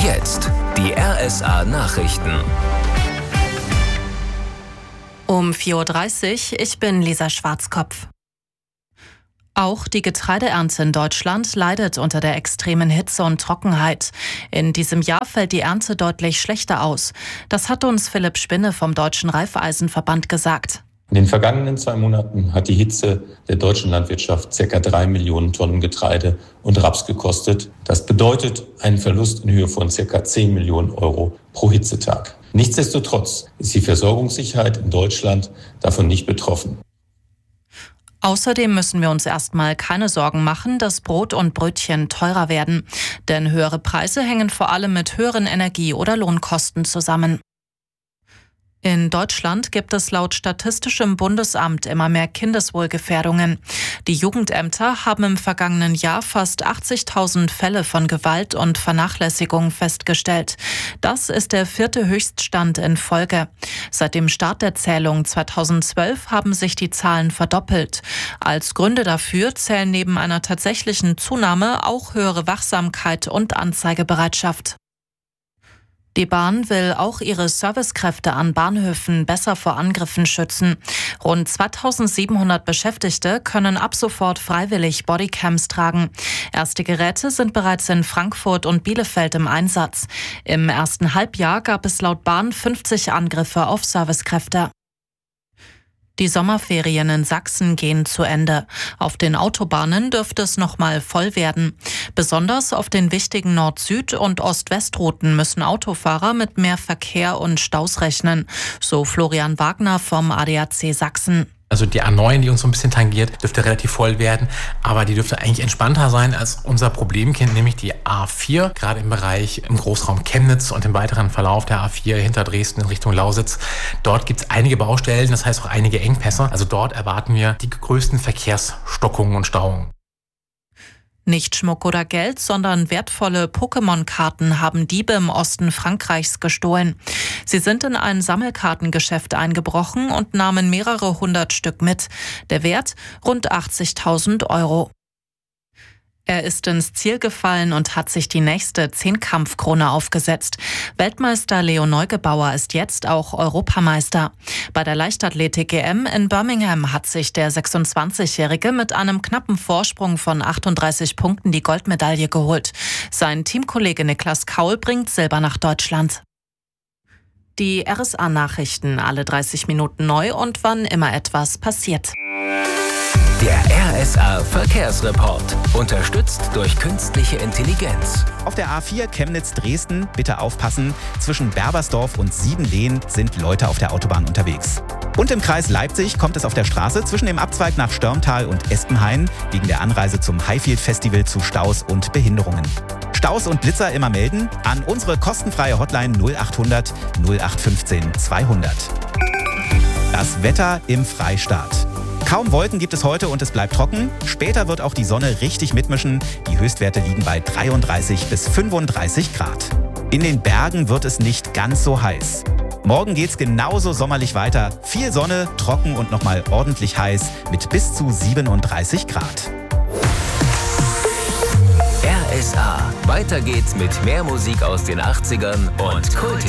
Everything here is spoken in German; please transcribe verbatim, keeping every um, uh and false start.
Jetzt die R S A-Nachrichten. Um vier Uhr dreißig, ich bin Lisa Schwarzkopf. Auch die Getreideernte in Deutschland leidet unter der extremen Hitze und Trockenheit. In diesem Jahr fällt die Ernte deutlich schlechter aus. Das hat uns Philipp Spinne vom Deutschen Reifeisenverband gesagt. In den vergangenen zwei Monaten hat die Hitze der deutschen Landwirtschaft ca. drei Millionen Tonnen Getreide und Raps gekostet. Das bedeutet einen Verlust in Höhe von ca. zehn Millionen Euro pro Hitzetag. Nichtsdestotrotz ist die Versorgungssicherheit in Deutschland davon nicht betroffen. Außerdem müssen wir uns erstmal keine Sorgen machen, dass Brot und Brötchen teurer werden. Denn höhere Preise hängen vor allem mit höheren Energie- oder Lohnkosten zusammen. In Deutschland gibt es laut Statistischem Bundesamt immer mehr Kindeswohlgefährdungen. Die Jugendämter haben im vergangenen Jahr fast achtzigtausend Fälle von Gewalt und Vernachlässigung festgestellt. Das ist der vierte Höchststand in Folge. Seit dem Start der Zählung zweitausendzwölf haben sich die Zahlen verdoppelt. Als Gründe dafür zählen neben einer tatsächlichen Zunahme auch höhere Wachsamkeit und Anzeigebereitschaft. Die Bahn will auch ihre Servicekräfte an Bahnhöfen besser vor Angriffen schützen. Rund zweitausendsiebenhundert Beschäftigte können ab sofort freiwillig Bodycams tragen. Erste Geräte sind bereits in Frankfurt und Bielefeld im Einsatz. Im ersten Halbjahr gab es laut Bahn fünfzig Angriffe auf Servicekräfte. Die Sommerferien in Sachsen gehen zu Ende. Auf den Autobahnen dürfte es noch mal voll werden. Besonders auf den wichtigen Nord-Süd- und Ost-West-Routen müssen Autofahrer mit mehr Verkehr und Staus rechnen, so Florian Wagner vom A D A C Sachsen. Also die A neun, die uns so ein bisschen tangiert, dürfte relativ voll werden, aber die dürfte eigentlich entspannter sein als unser Problemkind, nämlich die A vier, gerade im Bereich im Großraum Chemnitz und im weiteren Verlauf der A vier hinter Dresden in Richtung Lausitz. Dort gibt es einige Baustellen, das heißt auch einige Engpässe. Also dort erwarten wir die größten Verkehrsstockungen und Stauungen. Nicht Schmuck oder Geld, sondern wertvolle Pokémon-Karten haben Diebe im Osten Frankreichs gestohlen. Sie sind in ein Sammelkartengeschäft eingebrochen und nahmen mehrere hundert Stück mit. Der Wert rund achtzigtausend Euro. Er ist ins Ziel gefallen und hat sich die nächste Zehnkampfkrone aufgesetzt. Weltmeister Leo Neugebauer ist jetzt auch Europameister. Bei der Leichtathletik-E M in Birmingham hat sich der sechsundzwanzigjährige mit einem knappen Vorsprung von achtunddreißig Punkten die Goldmedaille geholt. Sein Teamkollege Niklas Kaul bringt Silber nach Deutschland. Die R S A-Nachrichten alle dreißig Minuten neu und wann immer etwas passiert. Der R S A-Verkehrsreport, unterstützt durch künstliche Intelligenz. Auf der A vier Chemnitz-Dresden, bitte aufpassen, zwischen Berbersdorf und Siebenlehn sind Leute auf der Autobahn unterwegs. Und im Kreis Leipzig kommt es auf der Straße zwischen dem Abzweig nach Störmtal und Espenhain wegen der Anreise zum Highfield-Festival zu Staus und Behinderungen. Staus und Blitzer immer melden an unsere kostenfreie Hotline null achthundert null acht fünfzehn zweihundert. Das Wetter im Freistaat. Kaum Wolken gibt es heute und es bleibt trocken. Später wird auch die Sonne richtig mitmischen. Die Höchstwerte liegen bei dreiunddreißig bis fünfunddreißig Grad. In den Bergen wird es nicht ganz so heiß. Morgen geht's genauso sommerlich weiter. Viel Sonne, trocken und nochmal ordentlich heiß mit bis zu siebenunddreißig Grad. R S A. Weiter geht's mit mehr Musik aus den achtzigern und Kulthits.